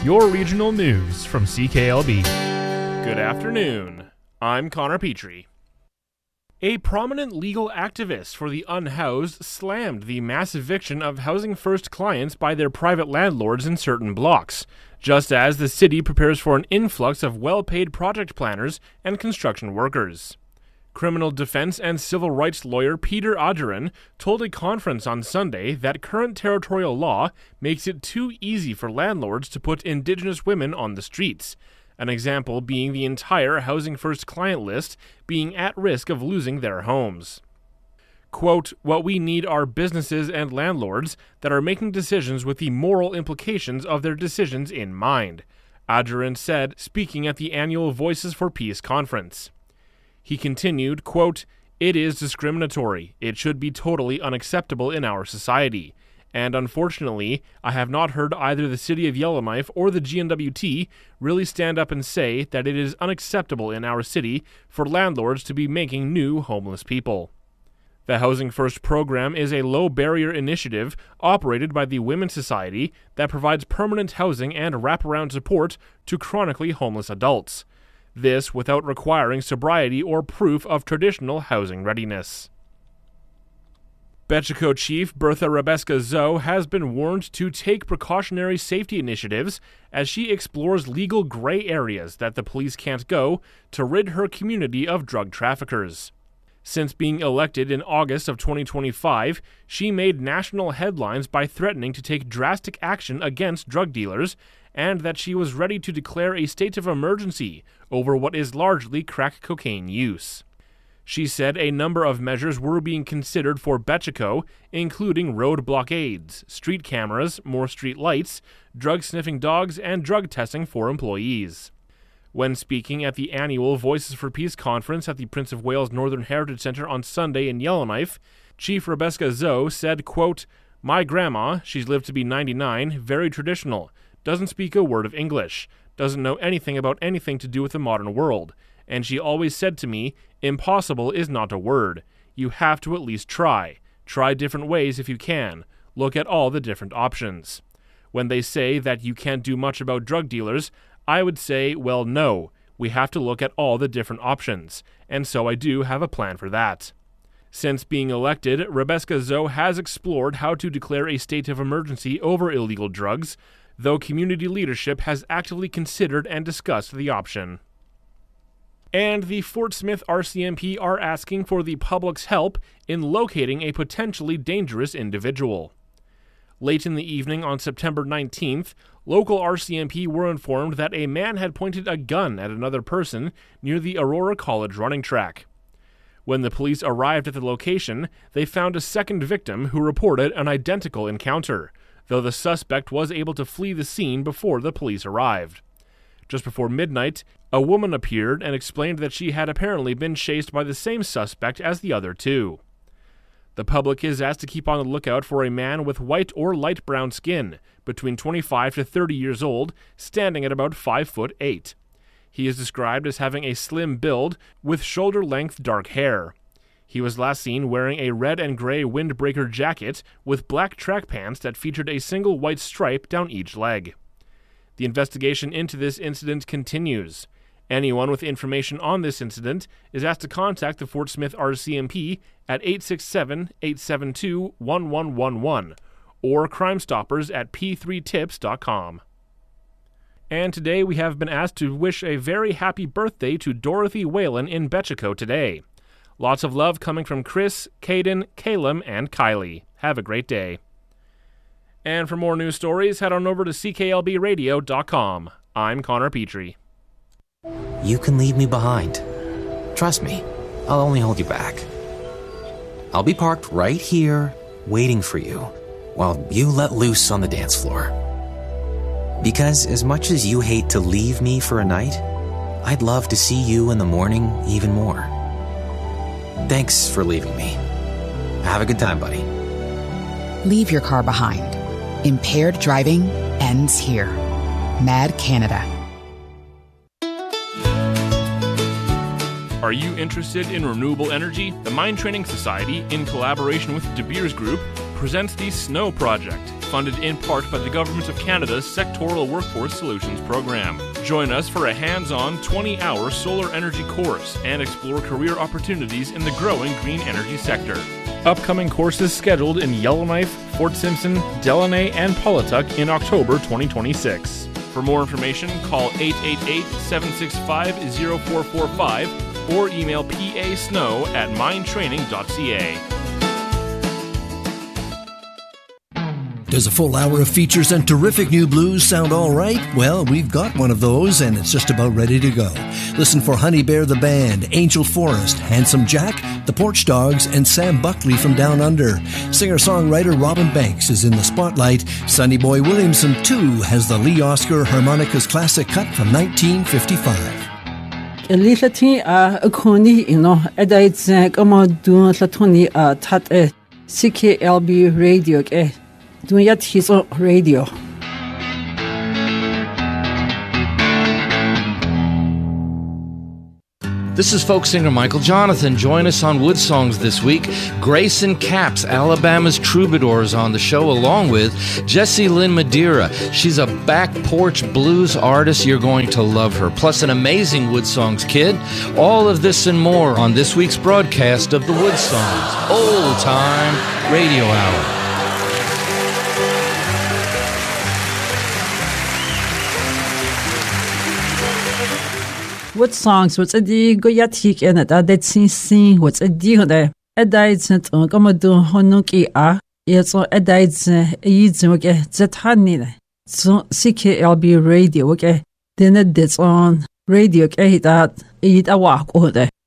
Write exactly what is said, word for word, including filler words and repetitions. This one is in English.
your regional news from C K L B. Good afternoon. I'm Connor Petrie. A prominent legal activist for the unhoused slammed the mass eviction of Housing First clients by their private landlords in certain blocks, just as the city prepares for an influx of well-paid project planners and construction workers. Criminal defense and civil rights lawyer Peter Adjaran told a conference on Sunday that current territorial law makes it too easy for landlords to put Indigenous women on the streets, an example being the entire Housing First client list being at risk of losing their homes. Quote, "What we need are businesses and landlords that are making decisions with the moral implications of their decisions in mind," Adjaran said, speaking at the annual Voices for Peace conference. He continued, quote, "It is discriminatory. It should be totally unacceptable in our society. And unfortunately, I have not heard either the City of Yellowknife or the G N W T really stand up and say that it is unacceptable in our city for landlords to be making new homeless people." The Housing First program is a low-barrier initiative operated by the Women's Society that provides permanent housing and wraparound support to chronically homeless adults. This without requiring sobriety or proof of traditional housing readiness. Betcheko Chief Bertha Rebeska Zo has been warned to take precautionary safety initiatives as she explores legal gray areas that the police can't go to rid her community of drug traffickers. Since being elected in August of twenty twenty-five, she made national headlines by threatening to take drastic action against drug dealers, and that she was ready to declare a state of emergency over what is largely crack cocaine use. She said a number of measures were being considered for Betcheko, including road blockades, street cameras, more street lights, drug-sniffing dogs, and drug testing for employees. When speaking at the annual Voices for Peace conference at the Prince of Wales Northern Heritage Centre on Sunday in Yellowknife, Chief Rebeska Zo said, quote, "My grandma, she's lived to be ninety-nine, very traditional, doesn't speak a word of English, doesn't know anything about anything to do with the modern world, and she always said to me, impossible is not a word. You have to at least try. Try different ways if you can. Look at all the different options. When they say that you can't do much about drug dealers, I would say, well, no, we have to look at all the different options, and so I do have a plan for that." Since being elected, Rebeska Zo has explored how to declare a state of emergency over illegal drugs, though community leadership has actively considered and discussed the option. And the Fort Smith R C M P are asking for the public's help in locating a potentially dangerous individual. Late in the evening on September nineteenth, local R C M P were informed that a man had pointed a gun at another person near the Aurora College running track. When the police arrived at the location, they found a second victim who reported an identical encounter, though the suspect was able to flee the scene before the police arrived. Just before midnight, a woman appeared and explained that she had apparently been chased by the same suspect as the other two. The public is asked to keep on the lookout for a man with white or light brown skin, between twenty-five to thirty years old, standing at about five foot eight. He is described as having a slim build with shoulder-length dark hair. He was last seen wearing a red and gray windbreaker jacket with black track pants that featured a single white stripe down each leg. The investigation into this incident continues. Anyone with information on this incident is asked to contact the Fort Smith R C M P at eight six seven, eight seven two, one one one one or Crime Stoppers at p three tips dot com. And today we have been asked to wish a very happy birthday to Dorothy Whalen in Betcheko today. Lots of love coming from Chris, Caden, Calum, and Kylie. Have a great day. And for more news stories, head on over to c k l b radio dot com. I'm Connor Petrie. You can leave me behind. Trust me, I'll only hold you back. I'll be parked right here, waiting for you, while you let loose on the dance floor. Because as much as you hate to leave me for a night, I'd love to see you in the morning even more. Thanks for leaving me. Have a good time, buddy. Leave your car behind. Impaired driving ends here. Mad Canada. Are you interested in renewable energy? The Mind Training Society, in collaboration with De Beers Group, presents the SNOW Project, funded in part by the Government of Canada's Sectoral Workforce Solutions Program. Join us for a hands-on twenty-hour solar energy course and explore career opportunities in the growing green energy sector. Upcoming courses scheduled in Yellowknife, Fort Simpson, Delaney, and Paulatuck in October twenty twenty-six. For more information, call eight eight eight, seven six five, zero four four five or email pasnow at mindtraining dot c a. Does a full hour of features and terrific new blues sound all right? Well, we've got one of those, and it's just about ready to go. Listen for Honey Bear the Band, Angel Forrest, Handsome Jack, The Porch Dogs, and Sam Buckley from Down Under. Singer-songwriter Robin Banks is in the spotlight. Sonny Boy Williamson, too, has the Lee Oscar Harmonicas classic cut from nineteen fifty-five. Lilati a Koni ino Edites Gamadun Latoni a Tat C K L B radio ke Dunyat his radio. This is folk singer Michael Jonathan. Join us on Wood Songs this week. Grayson Capps, Alabama's Troubadour, is on the show, along with Jessie Lynn Madeira. She's a back porch blues artist. You're going to love her. Plus an amazing Wood Songs kid. All of this and more on this week's broadcast of the Wood Songs Old Time Radio Hour. What songs? What's a di go yatik and that that sing sing? What's a deal there? A diet sent on Commodore Honuki a yes or a diet yids okay Zetani. So C K L B radio okay. Then it's on radio okay that eat a walk over there.